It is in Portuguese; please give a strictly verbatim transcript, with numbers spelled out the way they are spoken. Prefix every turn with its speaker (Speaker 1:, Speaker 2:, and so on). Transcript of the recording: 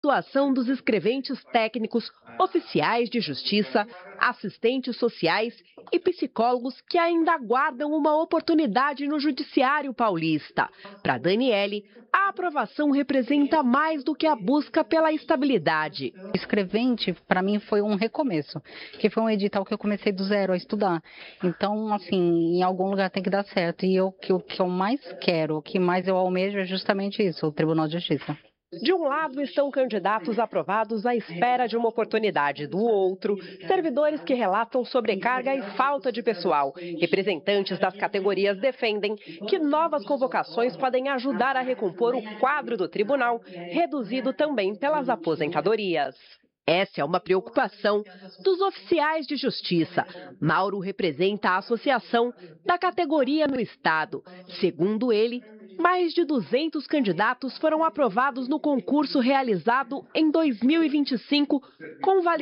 Speaker 1: atuação dos escreventes técnicos, oficiais de justiça, assistentes sociais e psicólogos que ainda aguardam uma oportunidade no Judiciário Paulista. Para Daniele, a aprovação representa mais do que a busca pela estabilidade.
Speaker 2: Escrevente, para mim, foi um recomeço, que foi um edital que eu comecei do zero a estudar. Então, assim, em algum lugar tem que dar certo. E eu, que, o que eu mais quero, o que mais eu almejo é justamente isso, o Tribunal de Justiça.
Speaker 1: De um lado estão candidatos aprovados à espera de uma oportunidade. Do outro, servidores que relatam sobrecarga e falta de pessoal. Representantes das categorias defendem que novas convocações podem ajudar a recompor o quadro do tribunal, reduzido também pelas aposentadorias. Essa é uma preocupação dos oficiais de justiça. Mauro representa a associação da categoria no estado. Segundo ele, mais de duzentos candidatos foram aprovados no concurso realizado em dois mil e vinte e cinco com validade